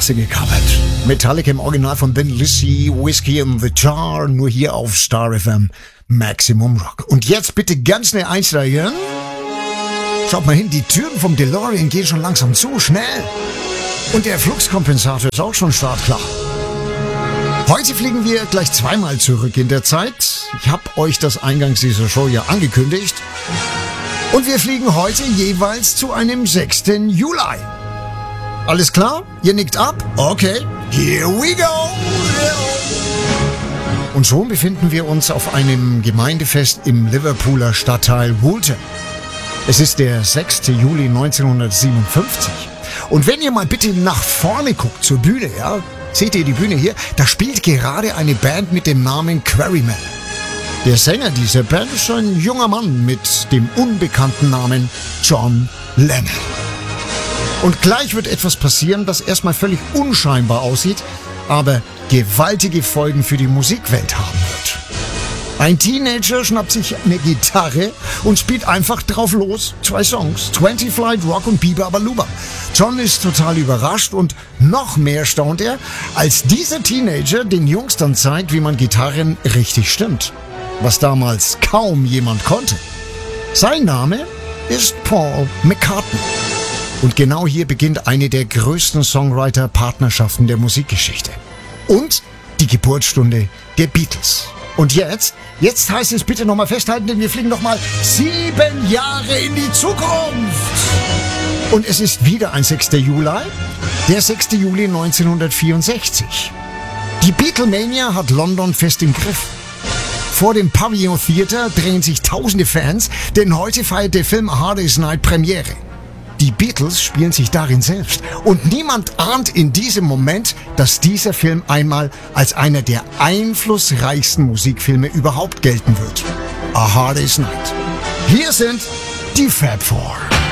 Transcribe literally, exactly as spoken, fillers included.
klasse gecovert. Metallica im Original von Thin Lizzy, Whiskey in the Jar, nur hier auf Star F M Maximum Rock. Und jetzt bitte ganz schnell einsteigen. Schaut mal hin, die Türen vom DeLorean gehen schon langsam zu, schnell. Und der Fluxkompensator ist auch schon startklar. Heute fliegen wir gleich zweimal zurück in der Zeit. Ich habe euch das eingangs dieser Show ja angekündigt. Und wir fliegen heute jeweils zu einem sechsten Juli. Alles klar? Ihr nickt ab? Okay, here we go! Und schon befinden wir uns auf einem Gemeindefest im Liverpooler Stadtteil Woolton. Es ist der sechste Juli neunzehnhundertsiebenundfünfzig. Und wenn ihr mal bitte nach vorne guckt zur Bühne, ja, seht ihr die Bühne hier? Da spielt gerade eine Band mit dem Namen Quarrymen. Der Sänger dieser Band ist ein junger Mann mit dem unbekannten Namen John Lennon. Und gleich wird etwas passieren, das erstmal völlig unscheinbar aussieht, aber gewaltige Folgen für die Musikwelt haben wird. Ein Teenager schnappt sich eine Gitarre und spielt einfach drauf los. Zwei Songs, twenty Flight Rock und Biba Baluba. John ist total überrascht und noch mehr staunt er, als dieser Teenager den Jungs dann zeigt, wie man Gitarren richtig stimmt. Was damals kaum jemand konnte. Sein Name ist Paul McCartney. Und genau hier beginnt eine der größten Songwriter-Partnerschaften der Musikgeschichte. Und die Geburtsstunde der Beatles. Und jetzt, jetzt heißt es bitte nochmal festhalten, denn wir fliegen nochmal sieben Jahre in die Zukunft. Und es ist wieder ein sechster Juli, der sechste Juli neunzehnhundertvierundsechzig. Die Beatlemania hat London fest im Griff. Vor dem Pavilion Theatre drehen sich tausende Fans, denn heute feiert der Film A Hard Day's Night Premiere. Die Beatles spielen sich darin selbst. Und niemand ahnt in diesem Moment, dass dieser Film einmal als einer der einflussreichsten Musikfilme überhaupt gelten wird. A Hard Day's Night. Hier sind die Fab Four.